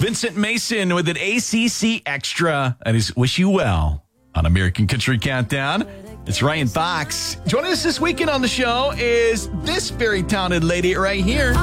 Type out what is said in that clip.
Vincent Mason with an ACC Extra. That is Wish You Well on American Country Countdown. It's Ryan Fox. Joining us this weekend on the show is this very talented lady right here.